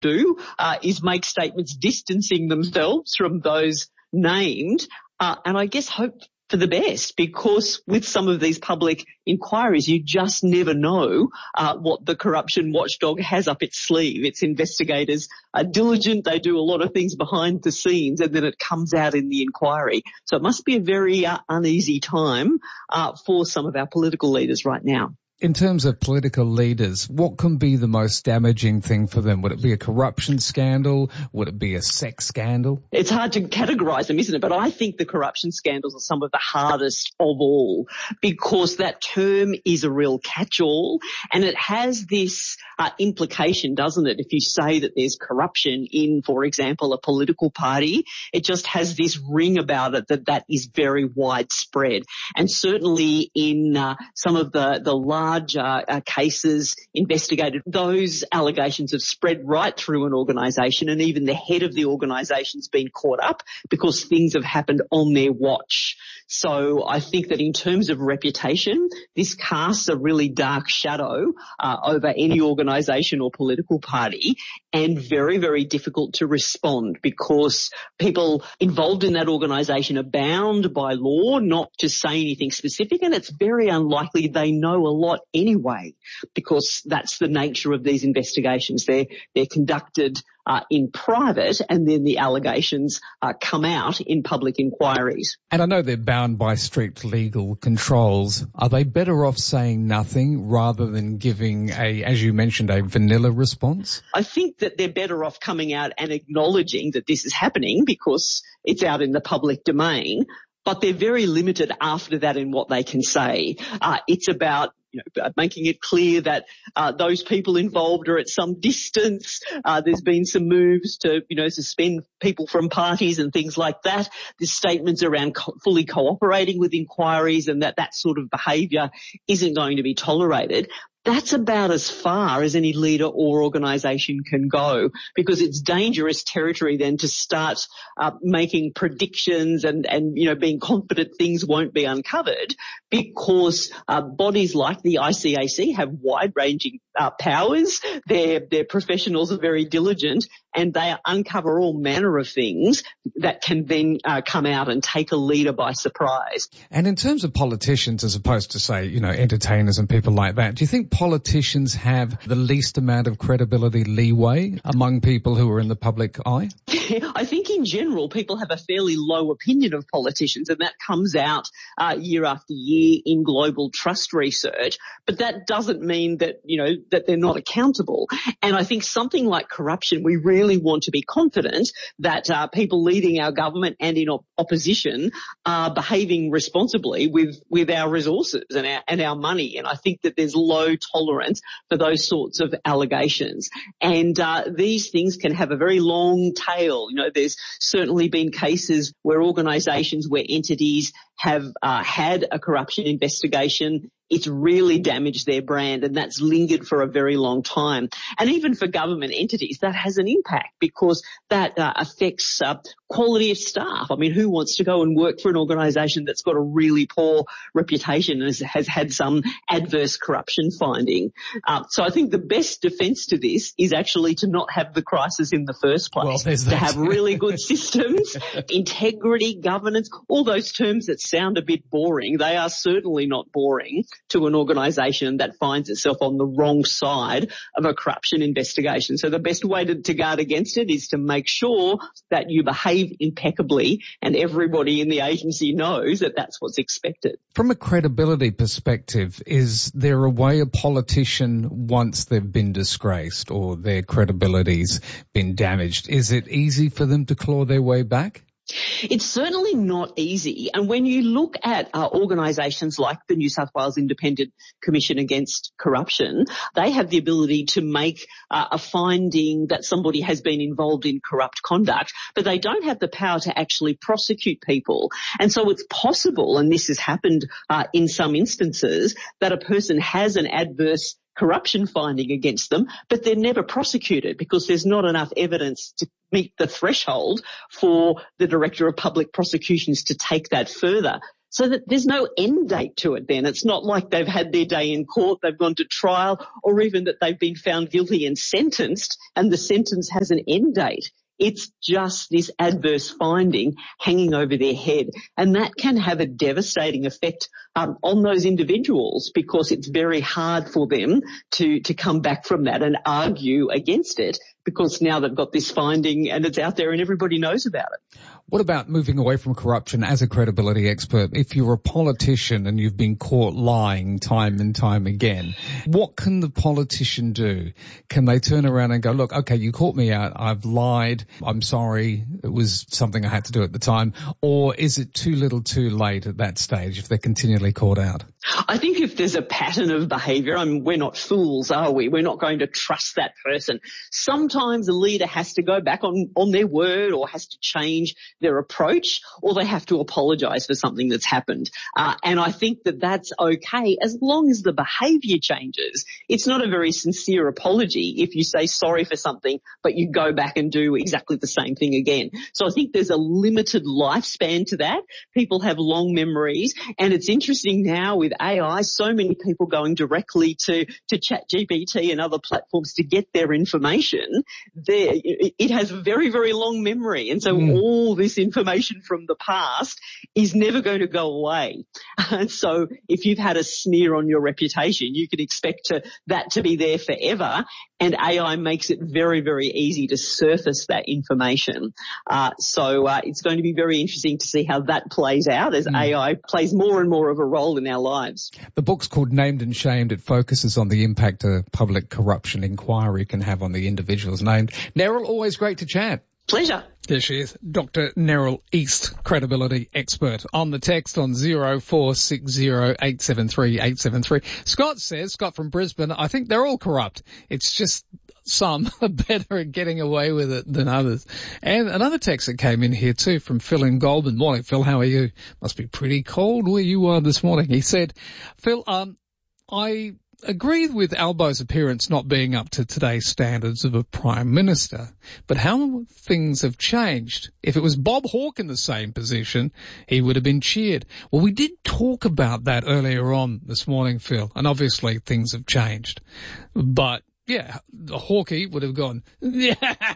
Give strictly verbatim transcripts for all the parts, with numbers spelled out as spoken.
do uh, is make statements distancing themselves from those named, uh, and I guess hope for the best, because with some of these public inquiries, you just never know uh, what the corruption watchdog has up its sleeve. Its investigators are diligent, they do a lot of things behind the scenes, and then it comes out in the inquiry. So it must be a very uh, uneasy time uh, for some of our political leaders right now. In terms of political leaders, what can be the most damaging thing for them? Would it be a corruption scandal? Would it be a sex scandal? It's hard to categorise them, isn't it? But I think the corruption scandals are some of the hardest of all, because that term is a real catch-all, and it has this uh, implication, doesn't it? If you say that there's corruption in, for example, a political party, it just has this ring about it that that is very widespread. And certainly in uh, some of the, the large Large uh, uh, cases investigated, those allegations have spread right through an organisation, and even the head of the organisation's been caught up because things have happened on their watch. So I think that in terms of reputation, this casts a really dark shadow uh, over any organisation or political party, and very, very difficult to respond, because people involved in that organisation are bound by law not to say anything specific, and it's very unlikely they know a lot anyway, because that's the nature of these investigations. They're, they're conducted uh, in private, and then the allegations uh, come out in public inquiries. And I know they're bound by strict legal controls. Are they better off saying nothing rather than giving a, as you mentioned, a vanilla response? I think that they're better off coming out and acknowledging that this is happening because it's out in the public domain, but they're very limited after that in what they can say. Uh, it's about You know, making it clear that uh, those people involved are at some distance. Uh, there's been some moves to, you know, suspend people from parties and things like that. There's statements around co- fully cooperating with inquiries, and that that sort of behaviour isn't going to be tolerated. That's about as far as any leader or organisation can go, because it's dangerous territory then to start uh, making predictions and, and, you know, being confident things won't be uncovered, because uh, bodies like the I C A C have wide-ranging uh, powers. Their, their professionals are very diligent, and they uncover all manner of things that can then uh, come out and take a leader by surprise. And in terms of politicians, as opposed to, say, you know, entertainers and people like that, do you think politicians have the least amount of credibility leeway among people who are in the public eye? I think in general people have a fairly low opinion of politicians, and that comes out uh, year after year in global trust research. But that doesn't mean that, you know, that they're not accountable. And I think something like corruption, we really want to be confident that uh, people leading our government and in op- opposition are behaving responsibly with, with our resources and our, and our money. And I think that there's low tolerance for those sorts of allegations. And uh, these things can have a very long tail. You know, there's certainly been cases where organisations, where entities have uh, had a corruption investigation. It's really damaged their brand, and that's lingered for a very long time. And even for government entities, that has an impact, because that uh, affects uh, quality of staff. I mean, who wants to go and work for an organisation that's got a really poor reputation and has, has had some adverse corruption finding? Uh, so I think the best defence to this is actually to not have the crisis in the first place, well, to have really good systems, integrity, governance, all those terms that sound a bit boring. They are certainly not boring to an organisation that finds itself on the wrong side of a corruption investigation. So the best way to, to guard against it is to make sure that you behave impeccably, and everybody in the agency knows that that's what's expected. From a credibility perspective, is there a way a politician, once they've been disgraced or their credibility's been damaged, is it easy for them to claw their way back? It's certainly not easy. And when you look at uh, organisations like the New South Wales Independent Commission Against Corruption, they have the ability to make uh, a finding that somebody has been involved in corrupt conduct, but they don't have the power to actually prosecute people. And so it's possible, and this has happened uh, in some instances, that a person has an adverse corruption finding against them, but they're never prosecuted because there's not enough evidence to meet the threshold for the Director of Public Prosecutions to take that further. so that there's no end date to it then. It's not like they've had their day in court, they've gone to trial, or even that they've been found guilty and sentenced and the sentence has an end date. It's just this adverse finding hanging over their head. And that can have a devastating effect um, on those individuals, because it's very hard for them to, to come back from that and argue against it, because now they've got this finding and it's out there and everybody knows about it. What about moving away from corruption as a credibility expert? If you're a politician and you've been caught lying time and time again, what can the politician do? Can they turn around and go, look, okay, you caught me out, I've lied, I'm sorry, it was something I had to do at the time? Or is it too little too late at that stage if they're continually caught out? I think if there's a pattern of behaviour, I mean, we're not fools, are we? We're not going to trust that person. Sometimes a leader has to go back on, on their word, or has to change their approach, or they have to apologise for something that's happened. Uh, and I think that that's okay as long as the behaviour changes. It's not a very sincere apology if you say sorry for something, but you go back and do exactly the same thing again. So I think there's a limited lifespan to that. People have long memories, and it's interesting now with A I, so many people going directly to, to ChatGPT and other platforms to get their information. There, it has a very, very long memory. And so mm. all this information from the past is never going to go away. And so if you've had a smear on your reputation, you can expect to, that to be there forever. And A I makes it very, very easy to surface that information. Uh, so uh, it's going to be very interesting to see how that plays out as mm. A I plays more and more of a role in our lives. The book's called Named and Shamed. It focuses on the impact a public corruption inquiry can have on the individuals named. Neril, always great to chat. Pleasure. There she is, Doctor Neril East, credibility expert. On the text on zero four six zero eight seven three eight seven three. Scott says, Scott from Brisbane, I think they're all corrupt. It's just some are better at getting away with it than others. And another text that came in here too from Phil in Goulburn. Morning, Phil, how are you? Must be pretty cold where you are this morning. He said, Phil, um, I agree with Albo's appearance not being up to today's standards of a Prime Minister, but how things have changed. If it was Bob Hawke in the same position, he would have been cheered. Well, we did talk about that earlier on this morning, Phil, and obviously things have changed. But yeah, the Hawkey would have gone, yeah,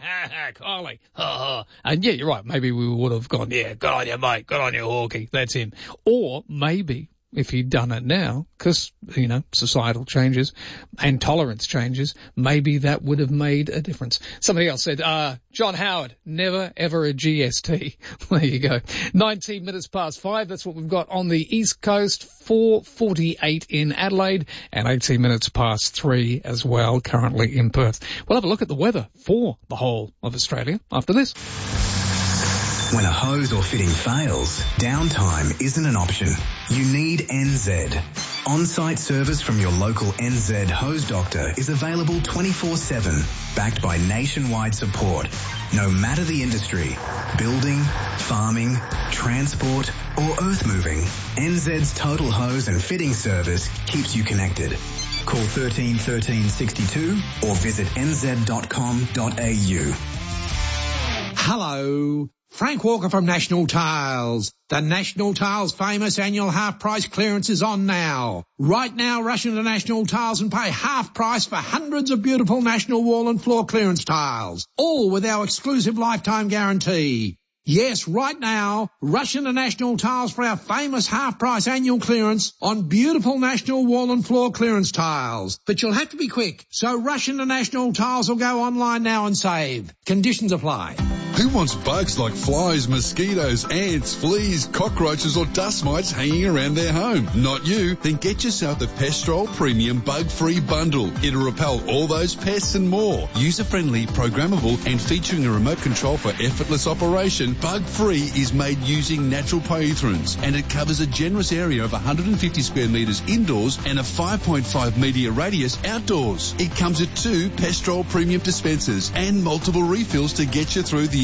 Kylie, ha ha. And yeah, you're right, maybe we would have gone, yeah, good on you, mate, good on you, Hawkey, that's him. Or maybe if he'd done it now, because, you know, societal changes and tolerance changes, maybe that would have made a difference. Somebody else said, uh, John Howard, never ever a G S T. There you go. nineteen minutes past five. That's what we've got on the East Coast. four forty-eight in Adelaide and eighteen minutes past three as well, currently in Perth. We'll have a look at the weather for the whole of Australia after this. When a hose or fitting fails, downtime isn't an option. You need N Z. On-site service from your local N Z hose doctor is available twenty-four seven, backed by nationwide support. No matter the industry, building, farming, transport or earth moving, N Z's total hose and fitting service keeps you connected. Call thirteen thirteen sixty-two or visit n z dot com dot a u. Hello. Frank Walker from National Tiles. The National Tiles famous annual half price clearance is on now. Right now, rush into National Tiles and pay half price for hundreds of beautiful National wall and floor clearance tiles, all with our exclusive lifetime guarantee. Yes, right now, rush into National Tiles for our famous half-price annual clearance on beautiful National wall and floor clearance tiles. But you'll have to be quick, so rush into National Tiles or go online now and save. Conditions apply. Who wants bugs like flies, mosquitoes, ants, fleas, cockroaches or dust mites hanging around their home? Not you. Then get yourself the Pestrol Premium Bug-Free Bundle. It'll repel all those pests and more. User-friendly, programmable and featuring a remote control for effortless operation, Bug-Free is made using natural pyrethrins and it covers a generous area of one hundred fifty square metres indoors and a five point five metre radius outdoors. It comes with two Pestrol Premium dispensers and multiple refills to get you through the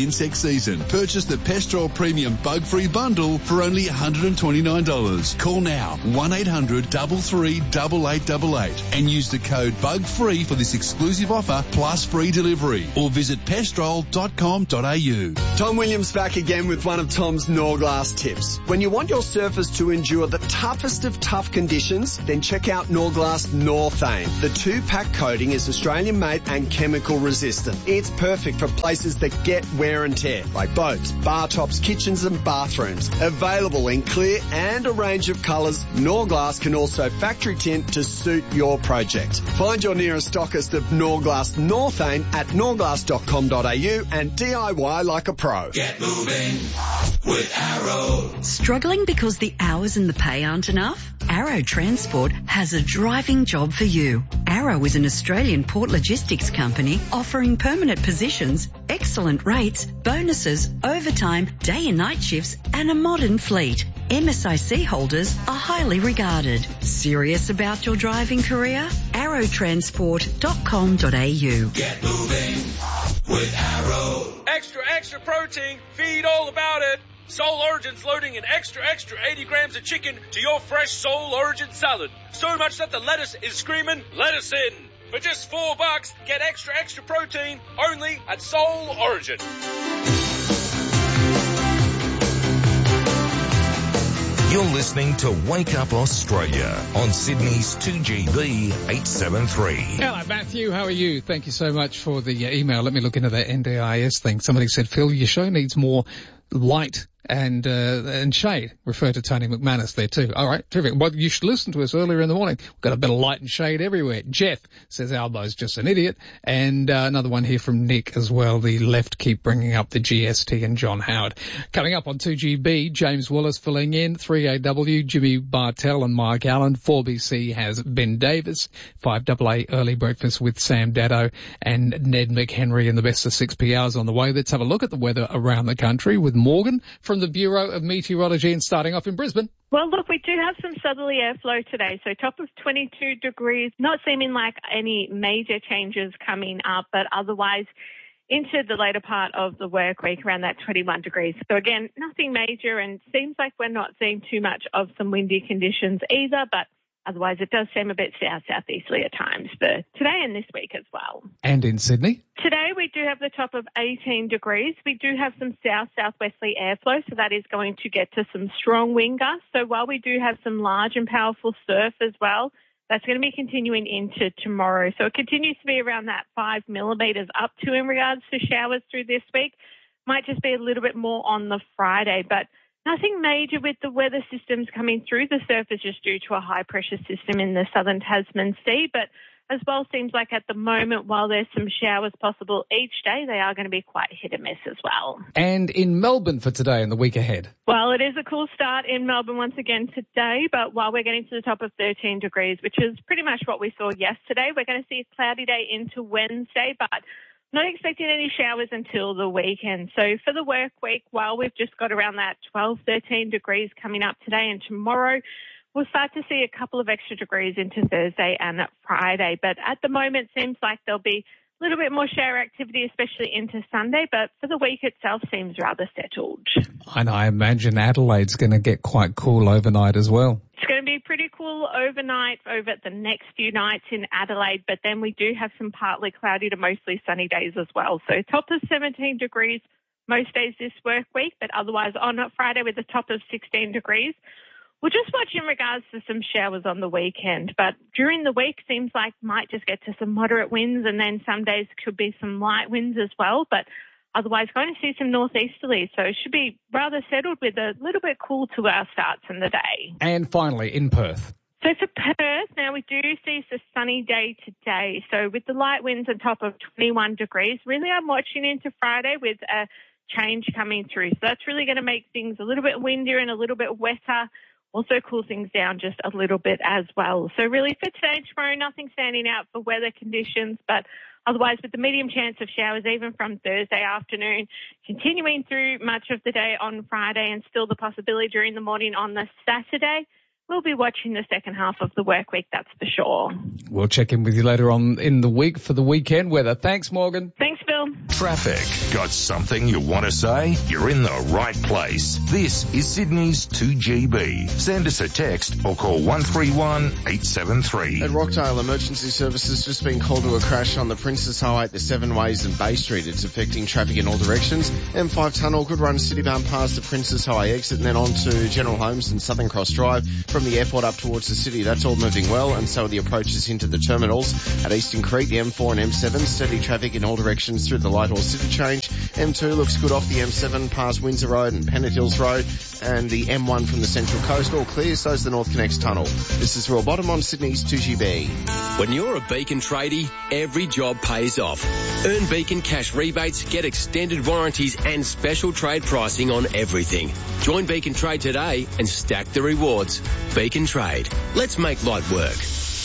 the insect season. Purchase the Pestrol Premium Bug-Free Bundle for only one hundred twenty-nine dollars. Call now, one eight hundred three three eight eight eight eight, and use the code BUGFREE for this exclusive offer plus free delivery, or visit pestrol dot com dot a u. Tom Williams back again with one of Tom's Norglass tips. When you want your surface to endure the toughest of tough conditions, then check out Norglass Northane. The two-pack coating is Australian made and chemical resistant. It's perfect for places that get wear and tear, like boats, bar tops, kitchens and bathrooms. Available in clear and a range of colours, Norglass can also factory tint to suit your project. Find your nearest stockist of Norglass Northane at norglass dot com dot a u and D I Y like a pro. Get moving with Arrow. Struggling because the hours and the pay aren't enough? Arrow Transport has a driving job for you. Arrow is an Australian port logistics company offering permanent positions, excellent rates, bonuses, overtime, day and night shifts, and a modern fleet. M S I C holders are highly regarded. Serious about your driving career? arrow transport dot com dot a u. Get moving with Arrow. Extra, extra protein. Feed all about it. Soul Origin's loading an extra, extra eighty grams of chicken to your fresh Soul Origin salad. So much that the lettuce is screaming, let us in. For just four bucks, get extra, extra protein only at Soul Origin. You're listening to Wake Up Australia on Sydney's two G B eight seventy-three. Hello, Matthew. How are you? Thank you so much for the uh, email. Let me look into that N D I S thing. Somebody said, Phil, your show needs more light and uh, and shade. Refer to Tony McManus there too. All right, terrific. Well, you should listen to us earlier in the morning. We've got a bit of light and shade everywhere. Jeff says Albo's just an idiot. And uh, another one here from Nick as well. The left keep bringing up the G S T and John Howard. Coming up on two G B, James Willis filling in. three A W, Jimmy Bartell and Mike Allen. four B C has Ben Davis. five A A, Early Breakfast with Sam Daddo and Ned McHenry, and the best of six P hours on the way. Let's have a look at the weather around the country with Morgan from the Bureau of Meteorology, and starting off in Brisbane. Well, look, we do have some southerly airflow today, so top of twenty-two degrees, not seeming like any major changes coming up, but otherwise into the later part of the work week around that twenty-one degrees. So again, nothing major, and seems like we're not seeing too much of some windy conditions either, but otherwise it does seem a bit south-southeasterly at times for today and this week as well. And in Sydney? Today we do have the top of eighteen degrees. We do have some south-southwesterly airflow, so that is going to get to some strong wind gusts. So while we do have some large and powerful surf as well, that's going to be continuing into tomorrow. So it continues to be around that five millimetres up to in regards to showers through this week. Might just be a little bit more on the Friday, but nothing major with the weather systems coming through. The surf is just due to a high-pressure system in the southern Tasman Sea, but as well seems like at the moment, while there's some showers possible each day, they are going to be quite hit and miss as well. And in Melbourne for today and the week ahead? Well, it is a cool start in Melbourne once again today, but while we're getting to the top of thirteen degrees, which is pretty much what we saw yesterday, we're going to see a cloudy day into Wednesday, but not expecting any showers until the weekend. So for the work week, while we've just got around that twelve, thirteen degrees coming up today and tomorrow, we'll start to see a couple of extra degrees into Thursday and Friday. But at the moment, seems like there'll be a little bit more shower activity, especially into Sunday. But for the week itself, seems rather settled. And I imagine Adelaide's going to get quite cool overnight as well. It's going to be pretty cool overnight over the next few nights in Adelaide, but then we do have some partly cloudy to mostly sunny days as well. So top of seventeen degrees most days this work week, but otherwise on Friday with a top of sixteen degrees. We'll just watch in regards to some showers on the weekend, but during the week seems like might just get to some moderate winds, and then some days could be some light winds as well, but otherwise going to see some northeasterly, so it should be rather settled with a little bit cool to our starts in the day. And finally, in Perth. So for Perth, now we do see a sunny day today. So with the light winds on top of twenty-one degrees, really I'm watching into Friday with a change coming through. So that's really going to make things a little bit windier and a little bit wetter. Also cool things down just a little bit as well. So really for today and tomorrow, nothing standing out for weather conditions, but otherwise with the medium chance of showers even from Thursday afternoon, continuing through much of the day on Friday, and still the possibility during the morning on the Saturday, we'll be watching the second half of the work week, that's for sure. We'll check in with you later on in the week for the weekend weather. Thanks, Morgan. Thanks, Phil. Traffic. Got something you want to say? You're in the right place. This is Sydney's two G B. Send us a text or call one three one eight seven three. At Rockdale, emergency services just been called to a crash on the Princess Highway at the Seven Ways and Bay Street. It's affecting traffic in all directions. M five tunnel could run citybound past the Princess Highway exit and then on to General Homes and Southern Cross Drive from the airport up towards the city. That's all moving well, and so are the approaches into the terminals. At Eastern Creek, the M four and M seven, steady traffic in all directions through the Lighthorse City change. M two looks good off the M seven past Windsor Road and Pennant Hills Road, and the M one from the Central Coast all clear, so's the North Connects tunnel. This is Royal Bottom on Sydney's two G B. When you're a Beacon tradie, every job pays off. Earn Beacon cash rebates, get extended warranties and special trade pricing on everything. Join Beacon Trade today and stack the rewards. Beacon Trade. Let's make light work.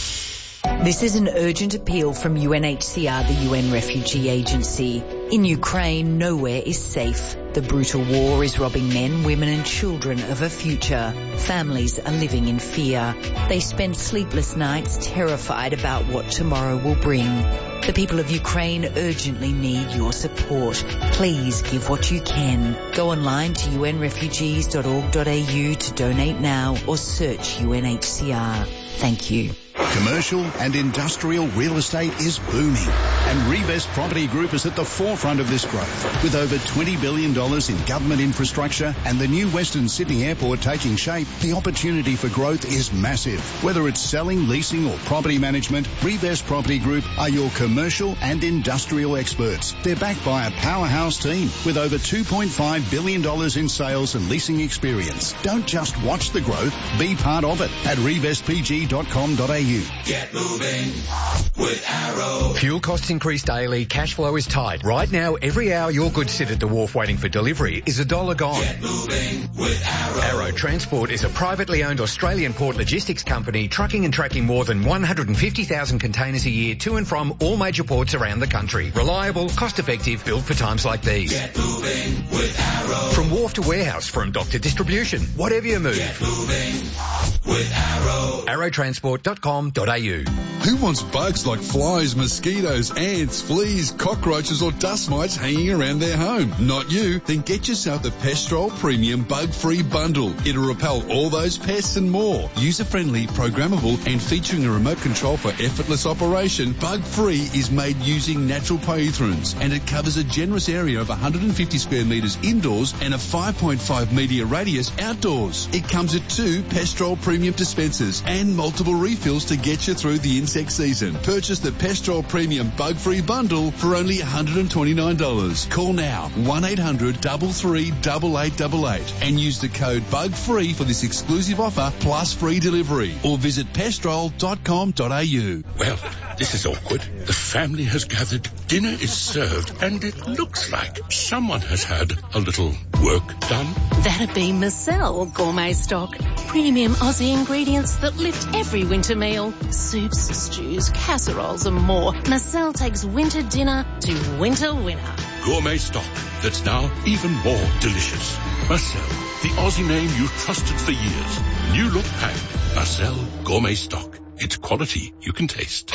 This is an urgent appeal from U N H C R, the U N Refugee Agency. In Ukraine, nowhere is safe. The brutal war is robbing men, women and children of a future. Families are living in fear. They spend sleepless nights terrified about what tomorrow will bring. The people of Ukraine urgently need your support. Please give what you can. Go online to u n refugees dot org dot a u to donate now or search U N H C R. Thank you. Commercial and industrial real estate is booming, and Revest Property Group is at the forefront of this growth. With over twenty billion dollars in government infrastructure and the new Western Sydney Airport taking shape, the opportunity for growth is massive. Whether it's selling, leasing or property management, Revest Property Group are your commercial and industrial experts. They're backed by a powerhouse team with over two point five billion dollars in sales and leasing experience. Don't just watch the growth, be part of it at revest p g dot com dot a u. Get moving with Arrow. Fuel costs increase daily, cash flow is tight. Right now, every hour your goods sit at the wharf waiting for delivery is a dollar gone. Get moving with Arrow. Arrow Transport is a privately owned Australian port logistics company trucking and tracking more than one hundred fifty thousand containers a year to and from all major ports around the country. Reliable, cost-effective, built for times like these. Get moving with Arrow. From wharf to warehouse, from dock to distribution, whatever you move. Get moving with Arrow. arrow transport dot com dot a u. Who wants bugs like flies, mosquitoes, ants, fleas, cockroaches or dust mites hanging around their home? Not you. Then get yourself the Pestrol Premium Bug-Free Bundle. It'll repel all those pests and more. User-friendly, programmable and featuring a remote control for effortless operation, Bug-Free is made using natural pyrethrins, and it covers a generous area of one hundred fifty square metres indoors and a five point five metre radius outdoors. It comes with two Pestrol Premium dispensers and multiple refills to get you through the insect season. Purchase the Pestrol Premium Bug-Free Bundle for only one hundred twenty-nine dollars. Call now, one eight hundred three three eight eight eight eight, and use the code BUGFREE for this exclusive offer plus free delivery, or visit pestrol dot com dot a u. Well, this is awkward. The family has gathered, dinner is served, and it looks like someone has had a little work done. That'd be Marcel Gourmet Stock. Premium Aussie ingredients that lift every winter meal. Soups, stews, casseroles and more. Marcel takes winter dinner to winter winner. Gourmet stock that's now even more delicious. Marcel, the Aussie name you've trusted for years. New look pack. Marcel Gourmet Stock. It's quality you can taste.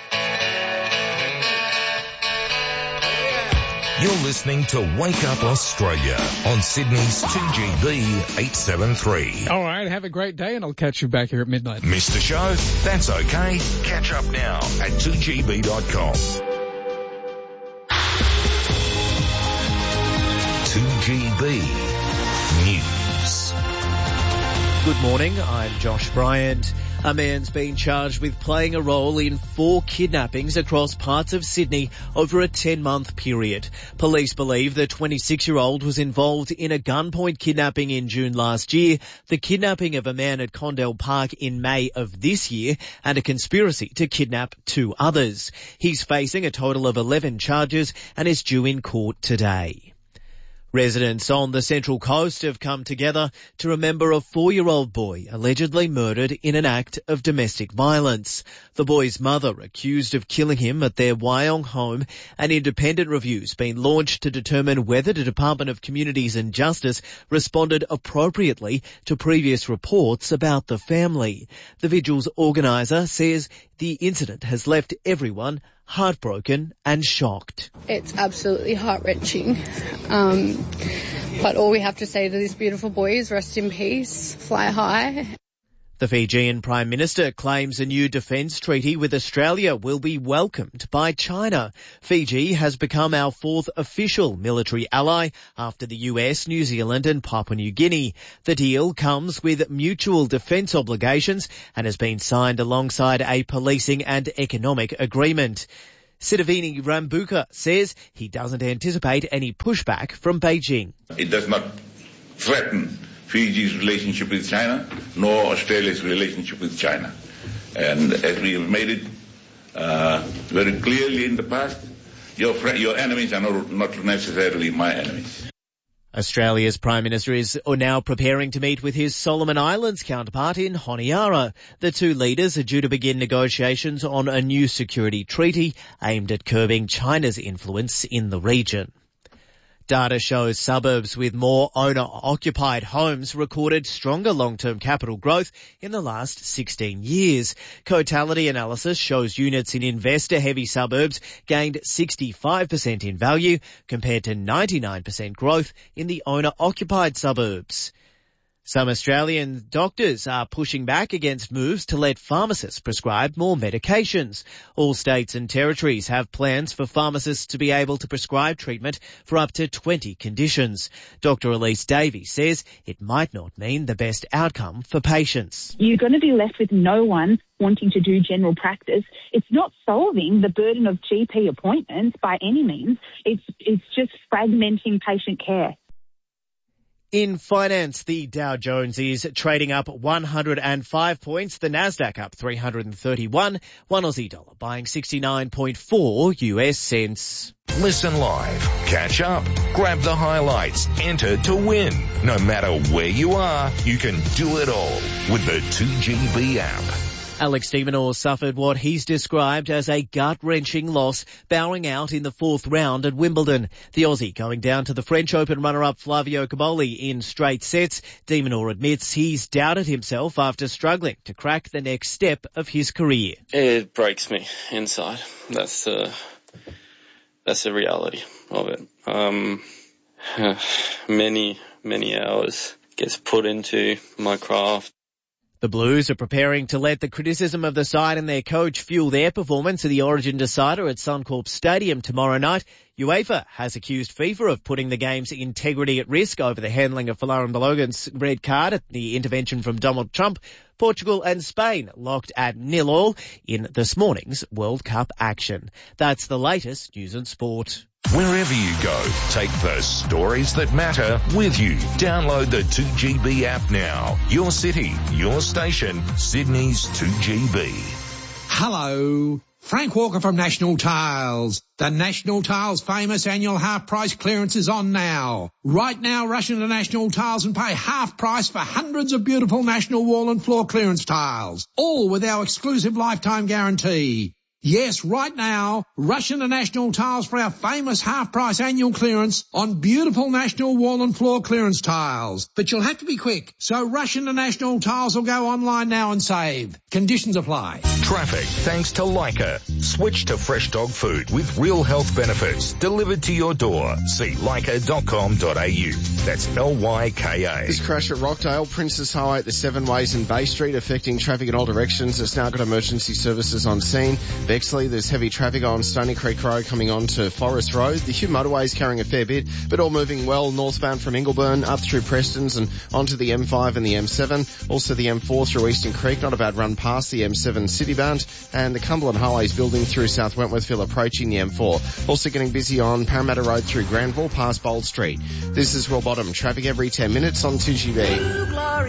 You're listening to Wake Up Australia on Sydney's two G B eight seventy-three. All right, have a great day, and I'll catch you back here at midnight. Missed the show? That's okay. Catch up now at two g b dot com. two G B News. Good morning, I'm Josh Bryant. A man's been charged with playing a role in four kidnappings across parts of Sydney over a ten-month period. Police believe the twenty-six-year-old was involved in a gunpoint kidnapping in June last year, the kidnapping of a man at Condell Park in May of this year, and a conspiracy to kidnap two others. He's facing a total of eleven charges and is due in court today. Residents on the Central Coast have come together to remember a four-year-old boy allegedly murdered in an act of domestic violence. The boy's mother accused of killing him at their Wyong home. An independent review's been launched to determine whether the Department of Communities and Justice responded appropriately to previous reports about the family. The vigil's organiser says the incident has left everyone heartbroken and shocked. It's absolutely heart-wrenching. Um, but all we have to say to this beautiful boy is rest in peace, fly high. The Fijian Prime Minister claims a new defence treaty with Australia will be welcomed by China. Fiji has become our fourth official military ally after the U S, New Zealand and Papua New Guinea. The deal comes with mutual defence obligations and has been signed alongside a policing and economic agreement. Siddhavini Rambuka says he doesn't anticipate any pushback from Beijing. It does not threaten Fiji's relationship with China, nor Australia's relationship with China. And as we have made it uh, very clearly in the past, your, fr- your enemies are not, not necessarily my enemies. Australia's Prime Minister is now preparing to meet with his Solomon Islands counterpart in Honiara. The two leaders are due to begin negotiations on a new security treaty aimed at curbing China's influence in the region. Data shows suburbs with more owner-occupied homes recorded stronger long-term capital growth in the last sixteen years. Cotality analysis shows units in investor-heavy suburbs gained sixty-five percent in value compared to ninety-nine percent growth in the owner-occupied suburbs. Some Australian doctors are pushing back against moves to let pharmacists prescribe more medications. All states and territories have plans for pharmacists to be able to prescribe treatment for up to twenty conditions. Doctor Elise Davies says it might not mean the best outcome for patients. You're going to be left with no one wanting to do general practice. It's not solving the burden of G P appointments by any means. It's, it's just fragmenting patient care. In finance, the Dow Jones is trading up one hundred five points, the Nasdaq up three hundred thirty-one, one Aussie dollar buying sixty-nine point four U S cents. Listen live, catch up, grab the highlights, enter to win. No matter where you are, you can do it all with the two G B app. Alex de Minaur suffered what he's described as a gut-wrenching loss, bowing out in the fourth round at Wimbledon. The Aussie going down to the French Open runner-up Flavio Cobolli in straight sets. De Minaur admits he's doubted himself after struggling to crack the next step of his career. It breaks me inside. That's the, that's the reality of it. Um, many, many hours gets put into my craft. The Blues are preparing to let the criticism of the side and their coach fuel their performance at the Origin decider at Suncorp Stadium tomorrow night. UEFA has accused FIFA of putting the game's integrity at risk over the handling of Folarin Balogun's red card at the intervention from Donald Trump. Portugal and Spain locked at nil all in this morning's World Cup action. That's the latest news and sport. Wherever you go, take the stories that matter with you. Download the two G B app now. Your city, your station, Sydney's two G B. Hello. Frank Walker from National Tiles. The National Tiles famous annual half price clearance is on now. Right now, rush into National Tiles and pay half price for hundreds of beautiful National wall and floor clearance tiles. All with our exclusive lifetime guarantee. Yes, right now, rush into National Tiles for our famous half-price annual clearance on beautiful National wall and floor clearance tiles. But you'll have to be quick, so rush into National Tiles or go online now and save. Conditions apply. Traffic thanks to Leica. Switch to fresh dog food with real health benefits delivered to your door. See leica dot com dot a u. That's L Y K A. This crash at Rockdale, Princess Highway at the Seven Ways in Bay Street, affecting traffic in all directions. It's now got emergency services on scene. Bexley, there's heavy traffic on Stony Creek Road coming on to Forest Road. The Hugh motorway is carrying a fair bit, but all moving well northbound from Ingleburn up through Prestons and onto the M five and the M seven. Also the M four through Eastern Creek, not a bad run past the M seven citybound, and the Cumberland Highway is building through South Wentworthville approaching the M four. Also getting busy on Parramatta Road through Granville past Bold Street. This is Roll Bottom. Traffic every ten minutes on two G B.